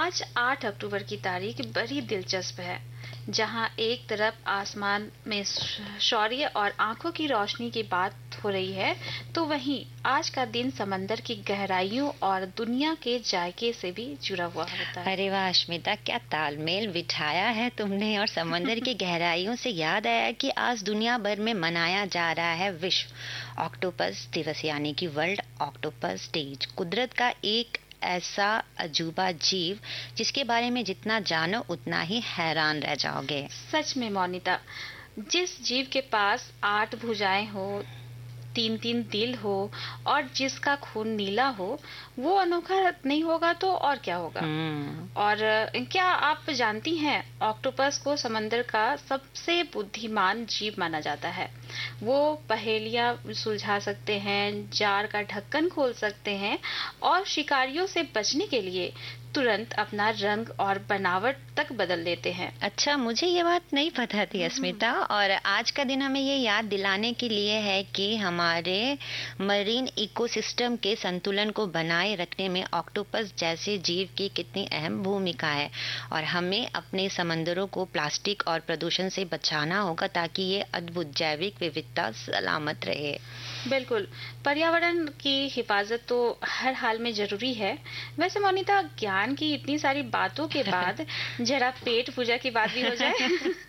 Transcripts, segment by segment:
आज 8 अक्टूबर की तारीख बड़ी दिलचस्प है। जहां एक तरफ आसमान में शौर्य और आंखों की रोशनी की बात हो रही है, तो वहीं आज का दिन समंदर की गहराइयों और दुनिया के जायके से भी जुड़ा हुआ होता है। अरे वाह अश्मिता, क्या तालमेल बिठाया है तुमने। और समंदर की गहराइयों से याद आया कि आज दुनिया भर में मनाया जा रहा है विश्व ऑक्टोपस दिवस, यानी कि वर्ल्ड ऑक्टोपस डे। कुदरत का एक ऐसा अजूबा जीव जिसके बारे में जितना जानो उतना ही हैरान रह जाओगे। सच में मोनिता, जिस जीव के पास 8 भुजाएं हो, 3-3 दिल हो और जिसका खून नीला हो, वो अनोखा नहीं होगा तो और क्या होगा। और क्या आप जानती हैं, ऑक्टोपस को समंदर का सबसे बुद्धिमान जीव माना जाता है। वो पहेलियां सुलझा सकते हैं, जार का ढक्कन खोल सकते हैं और शिकारियों से बचने के लिए तुरंत अपना रंग और बनावट तक बदल लेते हैं। अच्छा, मुझे ये बात नहीं पता थी अस्मिता। और आज का दिन हमें ये याद दिलाने के लिए है कि हमारे मरीन इकोसिस्टम के संतुलन को बनाए रखने में ऑक्टोपस जैसे जीव की कितनी अहम भूमिका है। और हमें अपने समंदरों को प्लास्टिक और प्रदूषण से बचाना होगा ताकि ये अद्भुत जैविक विविधता सलामत रहे। बिल्कुल, पर्यावरण की हिफाजत तो हर हाल में जरूरी है। वैसे मोनिता, ज्ञान की इतनी सारी बातों के बाद जरा पेट पूजा की बात भी हो जाए।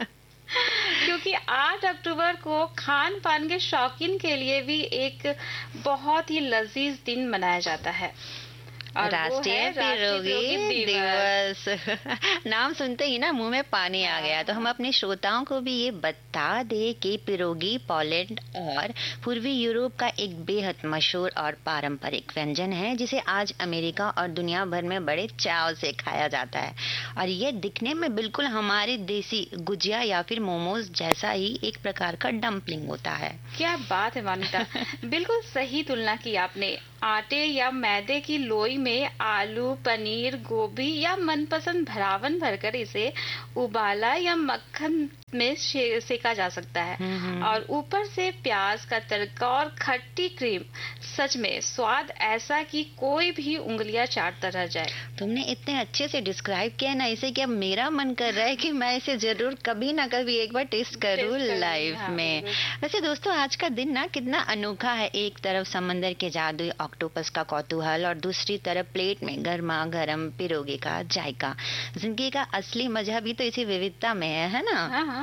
क्योंकि 8 अक्टूबर को खान पान के शौकीन के लिए भी एक बहुत ही लजीज दिन मनाया जाता है। राष्ट्रीय पिरोगी दिवस। नाम सुनते ही ना मुंह में पानी आ गया। तो हम अपने श्रोताओं को भी ये बता दे कि पिरोगी पोलैंड और पूर्वी यूरोप का एक बेहद मशहूर और पारंपरिक व्यंजन है, जिसे आज अमेरिका और दुनिया भर में बड़े चाव से खाया जाता है। और ये दिखने में बिल्कुल हमारे देसी गुजिया या फिर मोमोज जैसा ही एक प्रकार का डम्पलिंग होता है। क्या बात है मानिता, बिल्कुल सही तुलना की आपने। आटे या मैदे की लोई में आलू, पनीर, गोभी या मनपसंद भरावन भरकर इसे उबाला या मक्खन में सेका जा सकता है। और ऊपर से प्याज का तड़का और खट्टी क्रीम। सच में स्वाद ऐसा कि कोई भी उंगलियां चाटता रह जाए। तुमने इतने अच्छे से डिस्क्राइब किया ना इसे कि अब मेरा मन कर रहा है कि मैं इसे जरूर कभी ना कभी एक बार टेस्ट करूँ लाइफ में। वैसे दोस्तों, आज का दिन ना कितना अनोखा है। एक तरफ समंदर के जादू ऑक्टोपस का कौतूहल और दूसरी तरफ प्लेट में गर्मा गर्म पिरोगी का जायका। जिंदगी का असली मजा भी तो इसी विविधता में है ना। हाँ।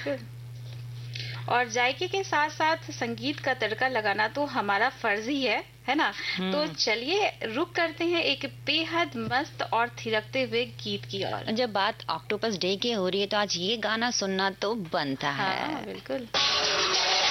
और जायके के साथ साथ संगीत का तड़का लगाना तो हमारा फर्ज ही है ना। तो चलिए रुक करते हैं एक बेहद मस्त और थिरकते हुए गीत की ओर। जब बात ऑक्टोपस डे की हो रही है तो आज ये गाना सुनना तो बनता है। हाँ, बिल्कुल।